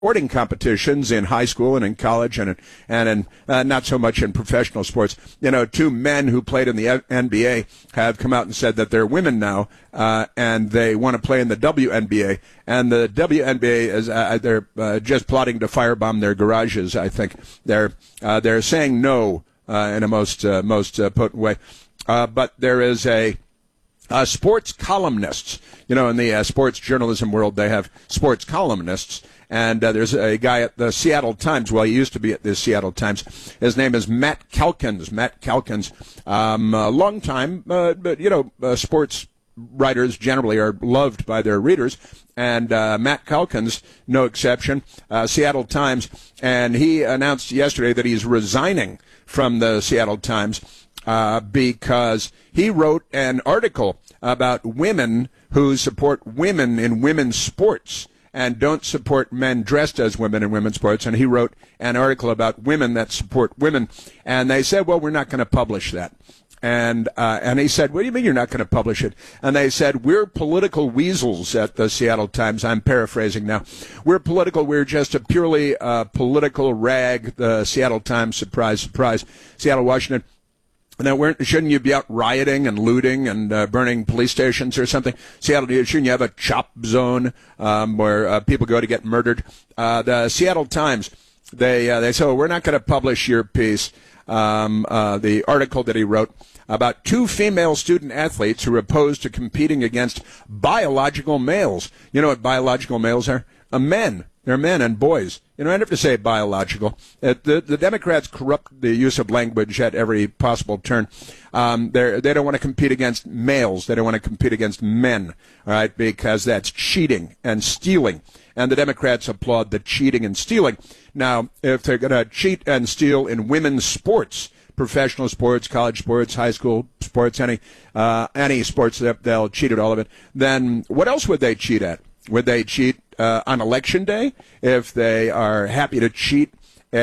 sporting competitions in high school and in college and in not so much in professional sports. You know, two men who played in the NBA have come out and said that they're women now, and they want to play in the WNBA. And the WNBA is they're just plotting to firebomb their garages. I think they're saying no in a most potent way. But there is a sports columnists. You know, in the sports journalism world, they have sports columnists. And there's a guy at the Seattle Times. Well, he used to be at the Seattle Times. His name is Matt Calkins. Matt Calkins, a long time, but you know, sports writers generally are loved by their readers. And Matt Calkins, no exception, Seattle Times. And he announced yesterday that he's resigning from the Seattle Times because he wrote an article about women who support women in women's sports and don't support men dressed as women in women's sports. And he wrote an article about women that support women. And they said, well, we're not going to publish that. And he said, what do you mean you're not going to publish it? And they said, we're political weasels at the Seattle Times. I'm paraphrasing now. We're just a purely political rag, the Seattle Times, surprise, surprise, Seattle, Washington. Now, shouldn't you be out rioting and looting and burning police stations or something? Seattle, shouldn't you have a chop zone where people go to get murdered? The Seattle Times, they said, well, we're not going to publish your piece, the article that he wrote about two female student athletes who are opposed to competing against biological males. You know what biological males are? Men. They're men and boys. You know, I don't have to say biological. The Democrats corrupt the use of language at every possible turn. They don't want to compete against males. They don't want to compete against men, all right, because that's cheating and stealing. And the Democrats applaud the cheating and stealing. Now, if they're going to cheat and steal in women's sports, professional sports, college sports, high school sports, any sports, they'll cheat at all of it, then what else would they cheat at? Would they cheat on Election Day? If they are happy to cheat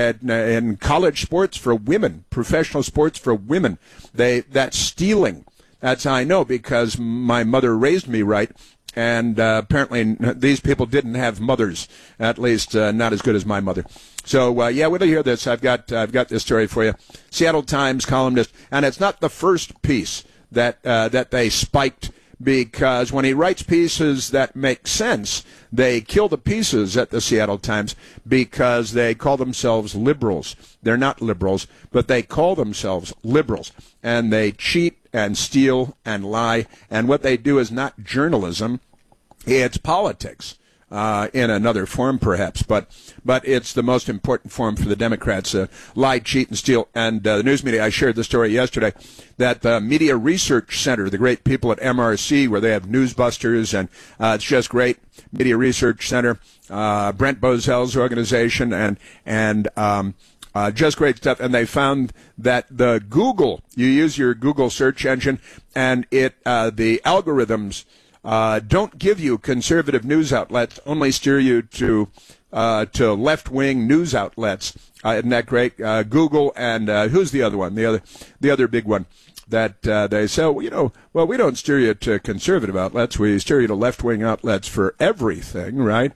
in college sports for women, professional sports for women, that's stealing. That's how I know, because my mother raised me right, and apparently these people didn't have mothers, at least not as good as my mother. So, yeah, wait till you hear this. I've got this story for you. Seattle Times columnist, and it's not the first piece that they spiked, because when he writes pieces that make sense, they kill the pieces at the Seattle Times because they call themselves liberals. They're not liberals, but they call themselves liberals. And they cheat and steal and lie. And what they do is not journalism, it's politics. In another form, perhaps, but it's the most important form for the Democrats, lie, cheat, and steal. And the news media, I shared the story yesterday, that the Media Research Center, the great people at MRC, where they have newsbusters, and it's just great, Media Research Center, Brent Bozell's organization, and just great stuff. And they found that the Google, you use your Google search engine, and the algorithms don't give you conservative news outlets, only steer you to left-wing news outlets. Isn't that great? Google and who's the other one? The other big one that they say, well, we don't steer you to conservative outlets. We steer you to left-wing outlets for everything, right?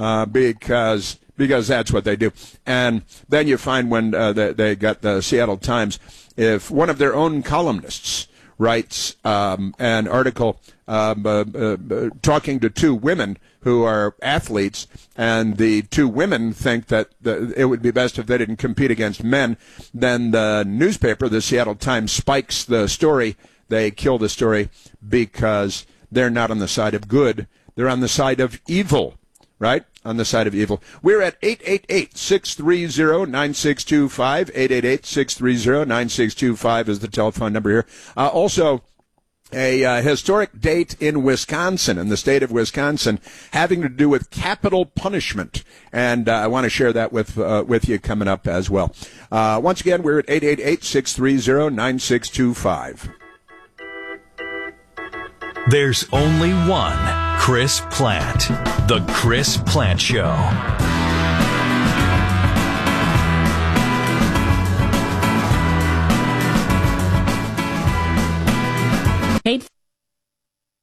Because that's what they do. And then you find when they got the Seattle Times, if one of their own columnists writes an article talking to two women who are athletes, and the two women think that it would be best if they didn't compete against men, then the newspaper, the Seattle Times, spikes the story. They kill the story because they're not on the side of good. They're on the side of evil, right? On the side of evil. We're at 888-630-9625. 888-630-9625 is the telephone number here. Also, a historic date in Wisconsin, in the state of Wisconsin, having to do with capital punishment. And I want to share that with you coming up as well. Once again, we're at 888-630-9625. There's only one Chris Plante. The Chris Plante Show.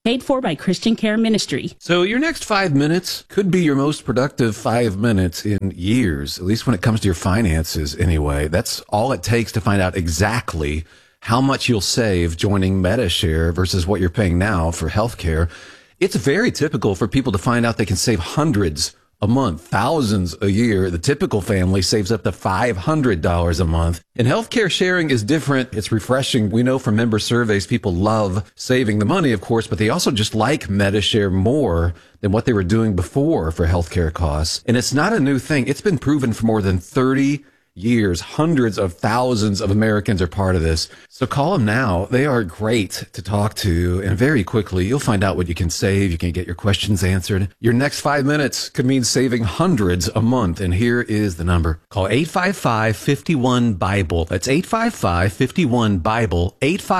Paid for by Christian Care Ministry. So your next 5 minutes could be your most productive 5 minutes in years, at least when it comes to your finances anyway. That's all it takes to find out exactly how much you'll save joining MediShare versus what you're paying now for healthcare. It's very typical for people to find out they can save hundreds a month, thousands a year. The typical family saves up to $500 a month. And healthcare sharing is different. It's refreshing. We know from member surveys, people love saving the money, of course, but they also just like MediShare more than what they were doing before for healthcare costs. And it's not a new thing. It's been proven for more than 30 years. Hundreds of thousands of Americans are part of this. So call them now. They are great to talk to. And very quickly, you'll find out what you can save. You can get your questions answered. Your next 5 minutes could mean saving hundreds a month. And here is the number. Call 855-51-BIBLE. That's 855-51-BIBLE.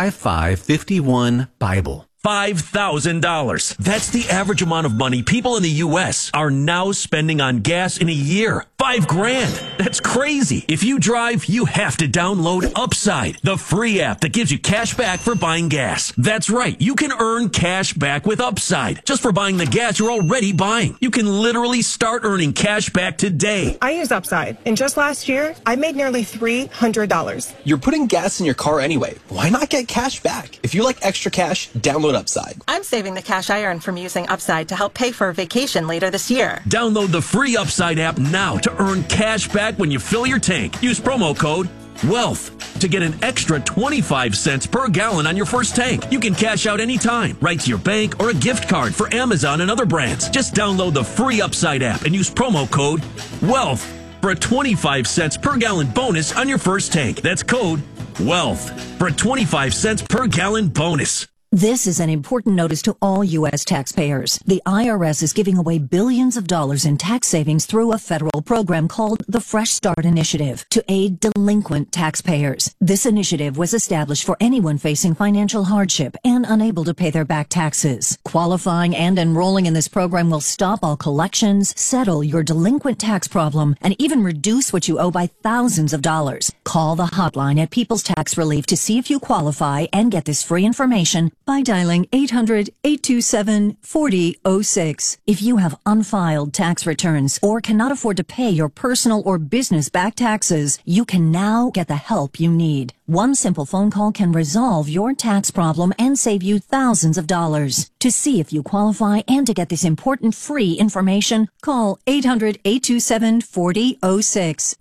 855-51-BIBLE. $5,000. That's the average amount of money people in the U.S. are now spending on gas in a year. $5,000. That's crazy. If you drive, you have to download Upside, the free app that gives you cash back for buying gas. That's right. You can earn cash back with Upside just for buying the gas you're already buying. You can literally start earning cash back today. I use Upside, and just last year, I made nearly $300. You're putting gas in your car anyway. Why not get cash back? If you like extra cash, download Upside. I'm saving the cash I earn from using Upside to help pay for a vacation later this year. Download the free Upside app now to earn cash back when you fill your tank. Use promo code WEALTH to get an extra 25 cents per gallon on your first tank. You can cash out anytime, right to your bank or a gift card for Amazon and other brands. Just download the free Upside app and use promo code WEALTH for a 25 cents per gallon bonus on your first tank. That's code WEALTH for a 25 cents per gallon bonus. This is an important notice to all U.S. taxpayers. The IRS is giving away billions of dollars in tax savings through a federal program called the Fresh Start Initiative to aid delinquent taxpayers. This initiative was established for anyone facing financial hardship and unable to pay their back taxes. Qualifying and enrolling in this program will stop all collections, settle your delinquent tax problem, and even reduce what you owe by thousands of dollars. Call the hotline at People's Tax Relief to see if you qualify and get this free information by dialing 800-827-4006. If you have unfiled tax returns or cannot afford to pay your personal or business back taxes, you can now get the help you need. One simple phone call can resolve your tax problem and save you thousands of dollars. To see if you qualify and to get this important free information, call 800-827-4006.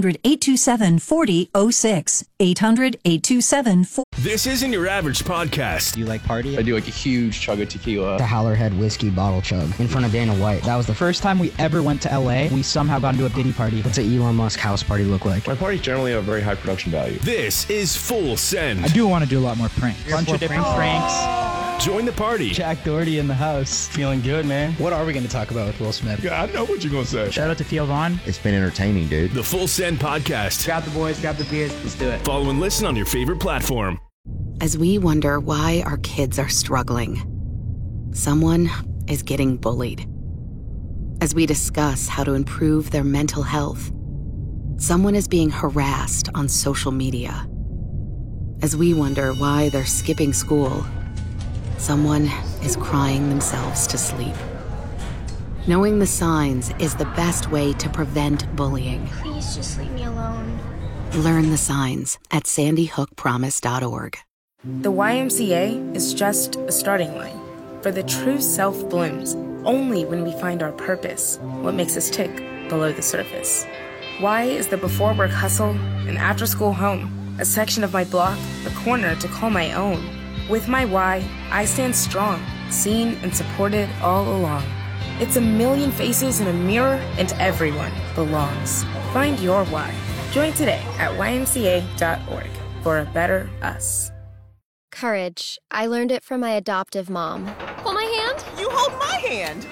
800-827-4006. 800-827-4006. This isn't your average podcast. Do you like party? I do like a huge chug of tequila. The Howlerhead whiskey bottle chug in front of Dana White. That was the first time we ever went to LA. We somehow got into a Diddy party. What's an Elon Musk house party look like? My parties generally have very high production value. This is Full Send. I do want to do a lot more pranks. A bunch of different pranks. Join the party. Jack Doherty in the house. Feeling good, man. What are we going to talk about with Will Smith? Yeah, I know what you're going to say. Shout out to Theo Vaughn. It's been entertaining, dude. The Full Send Podcast. Grab the boys, grab the beers. Let's do it. Follow and listen on your favorite platform. As we wonder why our kids are struggling, someone is getting bullied. As we discuss how to improve their mental health, someone is being harassed on social media. As we wonder why they're skipping school, someone is crying themselves to sleep. Knowing the signs is the best way to prevent bullying. Please just leave me alone. Learn the signs at sandyhookpromise.org. The YMCA is just a starting line, for the true self blooms only when we find our purpose, what makes us tick below the surface. Y is the before work hustle, an after school home, a section of my block, a corner to call my own. With my Y, I stand strong, seen and supported all along. It's a million faces in a mirror, and everyone belongs. Find your Y. Join today at ymca.org for a better us. Courage. I learned it from my adoptive mom. Hold my hand. You hold my hand.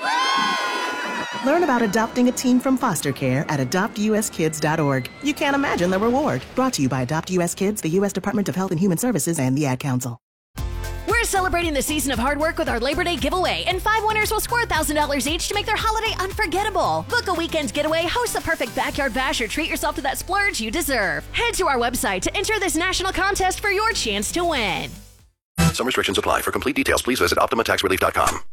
Learn about adopting a teen from foster care at adoptuskids.org. You can't imagine the reward. Brought to you by Adopt US Kids, the U.S. Department of Health and Human Services, and the Ad Council. We're celebrating the season of hard work with our Labor Day giveaway, and 5 winners will score $1,000 each to make their holiday unforgettable. Book a weekend getaway, host the perfect backyard bash, or treat yourself to that splurge you deserve. Head to our website to enter this national contest for your chance to win. Some restrictions apply. For complete details, please visit OptimaTaxRelief.com.